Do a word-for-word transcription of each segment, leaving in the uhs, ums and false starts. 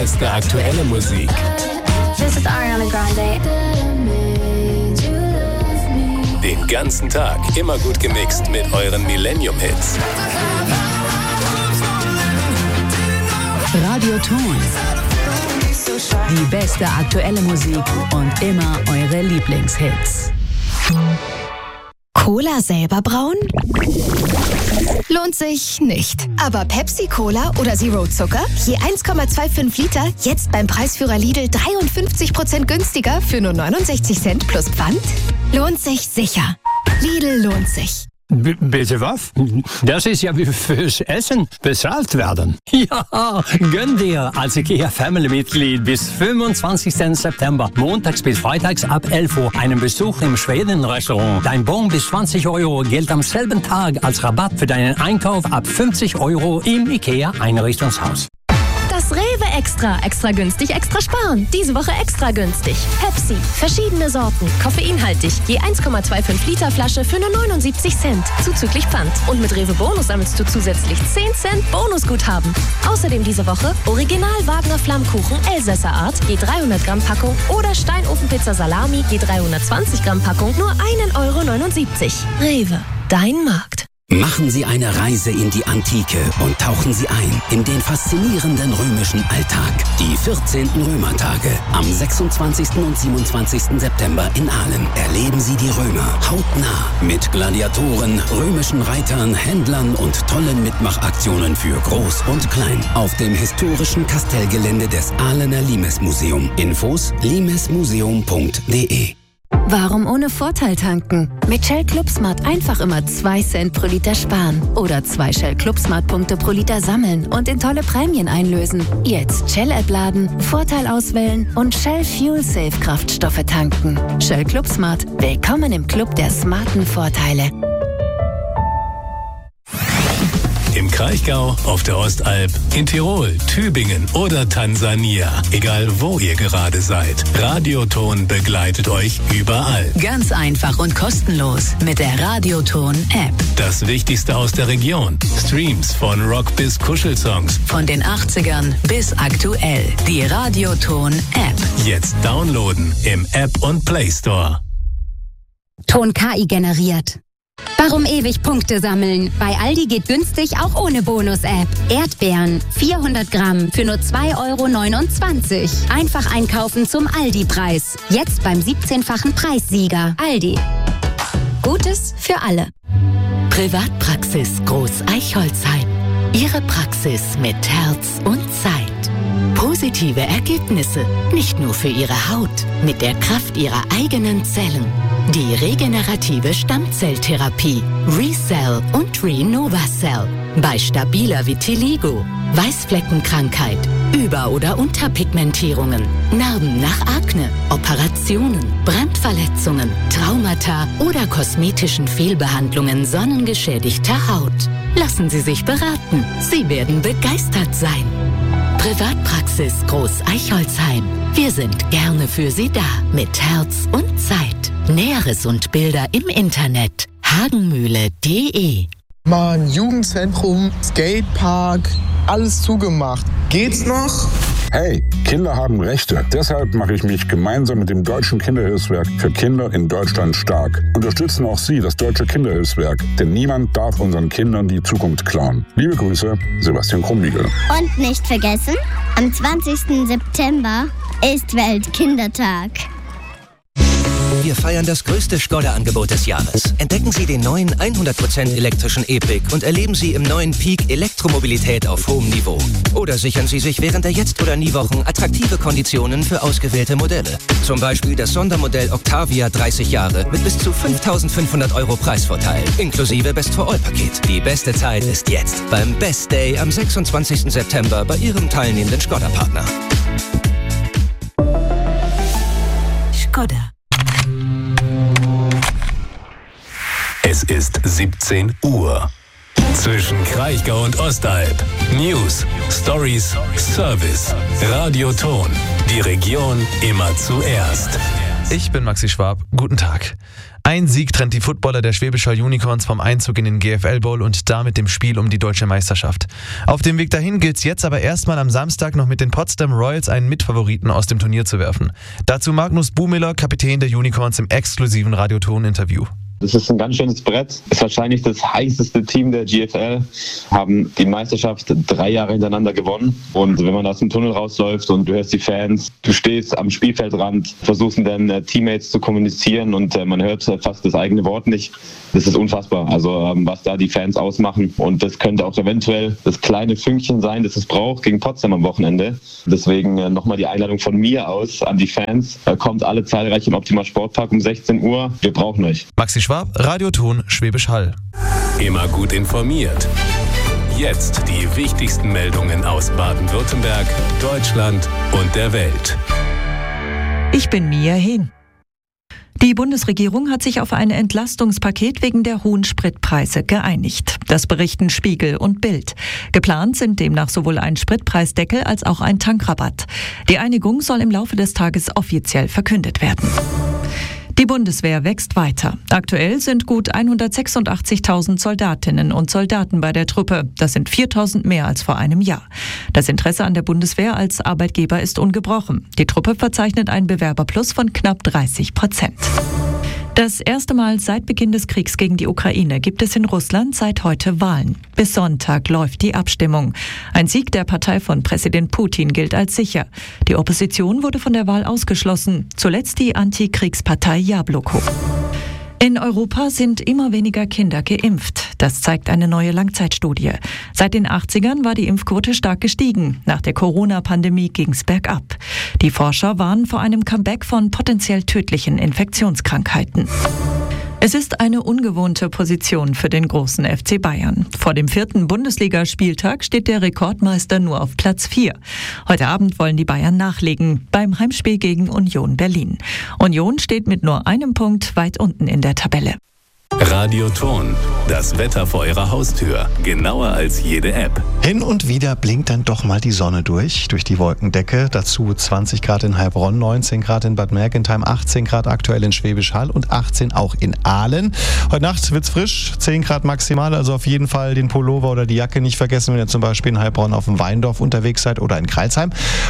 beste aktuelle Musik. This is Ariana Grande. Den ganzen Tag immer gut gemixt mit euren Millennium-Hits. Radio Ton. Die beste aktuelle Musik und immer eure Lieblingshits. Cola selber brauen? Lohnt sich nicht. Aber Pepsi-Cola oder Zero Zucker? Je eins Komma fünfundzwanzig Liter, jetzt beim Preisführer Lidl dreiundfünfzig Prozent günstiger für nur neunundsechzig Cent plus Pfand? Lohnt sich sicher. Lidl lohnt sich. B- bitte was? Das ist ja wie fürs Essen bezahlt werden. Ja, gönn dir als IKEA Family-Mitglied bis fünfundzwanzigsten September, montags bis freitags ab elf Uhr, einen Besuch im Schweden-Restaurant. Dein Bon bis zwanzig Euro gilt am selben Tag als Rabatt für deinen Einkauf ab fünfzig Euro im IKEA-Einrichtungshaus. Das Rewe Extra. Extra günstig, extra sparen. Diese Woche extra günstig. Pepsi. Verschiedene Sorten. Koffeinhaltig. Je eins Komma fünfundzwanzig Liter Flasche für nur neunundsiebzig Cent. Zuzüglich Pfand. Und mit Rewe Bonus sammelst du zusätzlich zehn Cent Bonusguthaben. Außerdem diese Woche Original Wagner Flammkuchen Elsässer Art. Je dreihundert Gramm Packung. Oder Steinofenpizza Salami. Je dreihundertzwanzig Gramm Packung. Nur ein Euro neunundsiebzig. Rewe. Dein Markt. Machen Sie eine Reise in die Antike und tauchen Sie ein in den faszinierenden römischen Alltag. Die vierzehnten Römertage am sechsundzwanzigsten und siebenundzwanzigsten September in Aalen. Erleben Sie die Römer hautnah mit Gladiatoren, römischen Reitern, Händlern und tollen Mitmachaktionen für Groß und Klein auf dem historischen Kastellgelände des Aalener Limes-Museum. Infos limesmuseum punkt de. Warum ohne Vorteil tanken? Mit Shell ClubSmart einfach immer zwei Cent pro Liter sparen. Oder zwei Shell ClubSmart-Punkte pro Liter sammeln und in tolle Prämien einlösen. Jetzt Shell-App laden, Vorteil auswählen und Shell Fuel Safe Kraftstoffe tanken. Shell ClubSmart. Willkommen im Club der smarten Vorteile. Im Kraichgau, auf der Ostalb, in Tirol, Tübingen oder Tansania. Egal wo ihr gerade seid. Radioton begleitet euch überall. Ganz einfach und kostenlos mit der Radio Ton App. Das Wichtigste aus der Region. Streams von Rock bis Kuschelsongs. Von den achtzigern bis aktuell. Die Radio Ton App. Jetzt downloaden im App und Play Store. Ton K I generiert. Warum ewig Punkte sammeln? Bei Aldi geht günstig auch ohne Bonus-App. Erdbeeren, vierhundert Gramm für nur zwei Euro neunundzwanzig. Einfach einkaufen zum Aldi-Preis. Jetzt beim siebzehnfachen Preissieger. Aldi. Gutes für alle. Privatpraxis Groß Eichholzheim. Ihre Praxis mit Herz und Zeit. Positive Ergebnisse, nicht nur für Ihre Haut, mit der Kraft Ihrer eigenen Zellen. Die regenerative Stammzelltherapie ReCell und RenovaCell. Bei stabiler Vitiligo, Weißfleckenkrankheit, Über- oder Unterpigmentierungen, Narben nach Akne, Operationen, Brandverletzungen, Traumata oder kosmetischen Fehlbehandlungen sonnengeschädigter Haut. Lassen Sie sich beraten. Sie werden begeistert sein. Privatpraxis Groß Eichholzheim. Wir sind gerne für Sie da. Mit Herz und Zeit. Näheres und Bilder im Internet. hagenmühle punkt de. Mann, Jugendzentrum, Skatepark, alles zugemacht. Geht's noch? Hey, Kinder haben Rechte. Deshalb mache ich mich gemeinsam mit dem Deutschen Kinderhilfswerk für Kinder in Deutschland stark. Unterstützen auch Sie das Deutsche Kinderhilfswerk, denn niemand darf unseren Kindern die Zukunft klauen. Liebe Grüße, Sebastian Krumbiegel. Und nicht vergessen, am zwanzigsten September ist Weltkindertag. Wir feiern das größte Skoda-Angebot des Jahres. Entdecken Sie den neuen hundert Prozent elektrischen E-Pick und erleben Sie im neuen Peak Elektromobilität auf hohem Niveau. Oder sichern Sie sich während der Jetzt- oder Nie-Wochen attraktive Konditionen für ausgewählte Modelle. Zum Beispiel das Sondermodell Octavia dreißig Jahre mit bis zu fünftausendfünfhundert Euro Preisvorteil, inklusive Best-for-All-Paket. Die beste Zeit ist jetzt beim Best Day am sechsundzwanzigsten September bei Ihrem teilnehmenden Skoda-Partner. Skoda. Es ist siebzehn Uhr. Zwischen Kraichgau und Ostalb. News, Stories, Service. Radioton. Die Region immer zuerst. Ich bin Maxi Schwab. Guten Tag. Ein Sieg trennt die Footballer der Schwäbisch Hall Unicorns vom Einzug in den G F L Bowl und damit dem Spiel um die deutsche Meisterschaft. Auf dem Weg dahin gilt es jetzt aber erstmal am Samstag noch mit den Potsdam Royals einen Mitfavoriten aus dem Turnier zu werfen. Dazu Magnus Bumiller, Kapitän der Unicorns, im exklusiven Radioton-Interview. Das ist ein ganz schönes Brett. Ist wahrscheinlich das heißeste Team der G F L. Haben die Meisterschaft drei Jahre hintereinander gewonnen. Und wenn man aus dem Tunnel rausläuft und du hörst die Fans, du stehst am Spielfeldrand, versuchst mit deinen Teammates zu kommunizieren und man hört fast das eigene Wort nicht. Das ist unfassbar. Also was da die Fans ausmachen. Und das könnte auch eventuell das kleine Fünkchen sein, das es braucht gegen Potsdam am Wochenende. Deswegen nochmal die Einladung von mir aus an die Fans. Kommt alle zahlreich im Optima Sportpark um sechzehn Uhr. Wir brauchen euch. Maxi Schwab, Radioton, Schwäbisch Hall. Immer gut informiert. Jetzt die wichtigsten Meldungen aus Baden-Württemberg, Deutschland und der Welt. Ich bin Mia Hehn. Die Bundesregierung hat sich auf ein Entlastungspaket wegen der hohen Spritpreise geeinigt. Das berichten Spiegel und Bild. Geplant sind demnach sowohl ein Spritpreisdeckel als auch ein Tankrabatt. Die Einigung soll im Laufe des Tages offiziell verkündet werden. Die Bundeswehr wächst weiter. Aktuell sind gut hundertsechsundachtzigtausend Soldatinnen und Soldaten bei der Truppe. Das sind viertausend mehr als vor einem Jahr. Das Interesse an der Bundeswehr als Arbeitgeber ist ungebrochen. Die Truppe verzeichnet einen Bewerberplus von knapp dreißig Prozent. Das erste Mal seit Beginn des Kriegs gegen die Ukraine gibt es in Russland seit heute Wahlen. Bis Sonntag läuft die Abstimmung. Ein Sieg der Partei von Präsident Putin gilt als sicher. Die Opposition wurde von der Wahl ausgeschlossen. Zuletzt die Antikriegspartei Jabloko. In Europa sind immer weniger Kinder geimpft. Das zeigt eine neue Langzeitstudie. Seit den achtzigern war die Impfquote stark gestiegen. Nach der Corona-Pandemie ging's bergab. Die Forscher warnen vor einem Comeback von potenziell tödlichen Infektionskrankheiten. Es ist eine ungewohnte Position für den großen F C Bayern. Vor dem vierten Bundesligaspieltag steht der Rekordmeister nur auf Platz vier. Heute Abend wollen die Bayern nachlegen beim Heimspiel gegen Union Berlin. Union steht mit nur einem Punkt weit unten in der Tabelle. Radioton, das Wetter vor Ihrer Haustür, genauer als jede App. Hin und wieder blinkt dann doch mal die Sonne durch, durch die Wolkendecke. Dazu zwanzig Grad in Heilbronn, neunzehn Grad in Bad Mergentheim, achtzehn Grad aktuell in Schwäbisch Hall und achtzehn auch in Aalen. Heute Nacht wird's frisch, zehn Grad maximal, also auf jeden Fall den Pullover oder die Jacke nicht vergessen, wenn ihr zum Beispiel in Heilbronn auf dem Weindorf unterwegs seid oder in Kreilsheim.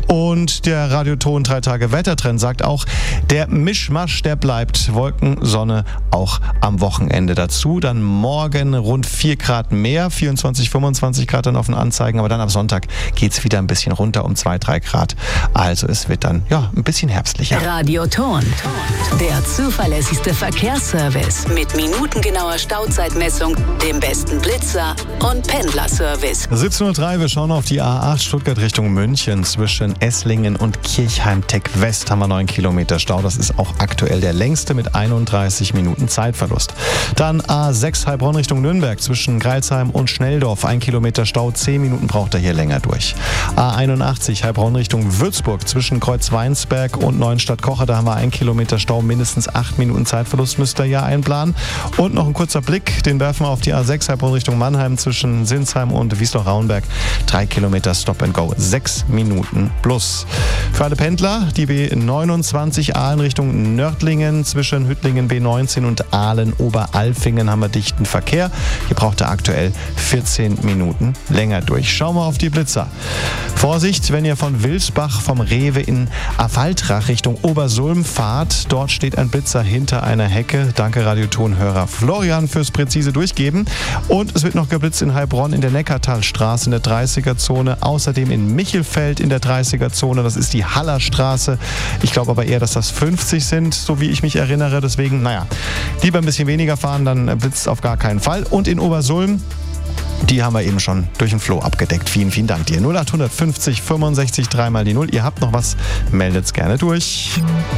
Und der Radioton drei Tage Wettertrend sagt auch, der Mischmasch, der bleibt. Wolken, Sonne auch am Wochenende. Ende dazu. Dann morgen rund vier Grad mehr, vierundzwanzig, fünfundzwanzig Grad dann auf den Anzeigen, aber dann am Sonntag geht es wieder ein bisschen runter um zwei, drei Grad. Also es wird dann ja ein bisschen herbstlicher. Radioton, der zuverlässigste Verkehrsservice mit minutengenauer Stauzeitmessung, dem besten Blitzer und Pendlerservice. siebzehn Uhr drei, wir schauen auf die A acht Stuttgart Richtung München. Zwischen Esslingen und Kirchheim-Tech West haben wir neun Kilometer Stau. Das ist auch aktuell der längste mit einunddreißig Minuten Zeitverlust. Dann A sechs Heilbronn Richtung Nürnberg zwischen Greilsheim und Schnelldorf. Ein Kilometer Stau, zehn Minuten braucht er hier länger durch. A einundachtzig Heilbronn Richtung Würzburg zwischen Kreuzweinsberg und Neuenstadt-Kocher. Da haben wir ein Kilometer Stau, mindestens acht Minuten Zeitverlust müsst ihr hier einplanen. Und noch ein kurzer Blick, den werfen wir auf die A sechs Heilbronn Richtung Mannheim zwischen Sinsheim und Wiesloch-Rauenberg. Drei Kilometer Stop and Go, sechs Minuten plus. Für alle Pendler die B neunundzwanzig Aalen Richtung Nördlingen zwischen Hüttlingen B neunzehn und Aalen Oberalfingen haben wir dichten Verkehr. Hier braucht er aktuell vierzehn Minuten länger durch. Schauen wir auf die Blitzer. Vorsicht, wenn ihr von Wilsbach vom Rewe in Affaltrach Richtung Obersulm fahrt. Dort steht ein Blitzer hinter einer Hecke. Danke Radiotonhörer Florian fürs präzise Durchgeben. Und es wird noch geblitzt in Heilbronn in der Neckartalstraße in der dreißiger-Zone. Außerdem in Michelfeld in der dreißiger-Zone. Das ist die Hallerstraße. Ich glaube aber eher, dass das fünfzig sind, so wie ich mich erinnere. Deswegen, naja, lieber ein bisschen weniger fahren, dann blitzt es auf gar keinen Fall. Und in Obersulm, die haben wir eben schon durch den Floh abgedeckt. Vielen, vielen Dank dir. null acht fünfzig fünfundsechzig drei mal die null. Ihr habt noch was, meldet's gerne durch.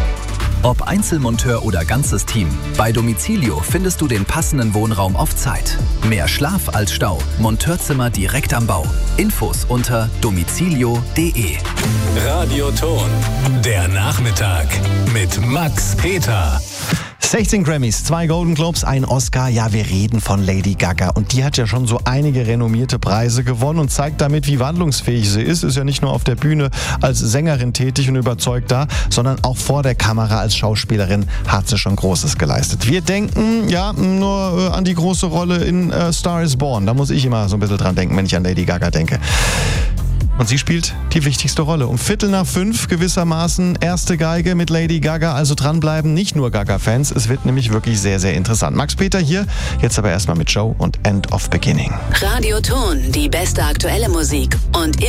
Ob Einzelmonteur oder ganzes Team, bei Domicilio findest du den passenden Wohnraum auf Zeit. Mehr Schlaf als Stau. Monteurzimmer direkt am Bau. Infos unter domicilio punkt de. Radioton, der Nachmittag mit Max Peter. sechzehn Grammys, zwei Golden Globes, ein Oscar. Ja, wir reden von Lady Gaga. Und die hat ja schon so einige renommierte Preise gewonnen und zeigt damit, wie wandlungsfähig sie ist. Ist ja nicht nur auf der Bühne als Sängerin tätig und überzeugt da, sondern auch vor der Kamera als Schauspielerin hat sie schon Großes geleistet. Wir denken ja nur äh, an die große Rolle in äh, Star is Born. Da muss ich immer so ein bisschen dran denken, wenn ich an Lady Gaga denke. Und sie spielt die wichtigste Rolle. Um Viertel nach fünf gewissermaßen erste Geige mit Lady Gaga. Also dranbleiben, nicht nur Gaga-Fans. Es wird nämlich wirklich sehr, sehr interessant. Max Peter hier, jetzt aber erstmal mit Show und End of Beginning. Radioton, die beste aktuelle Musik und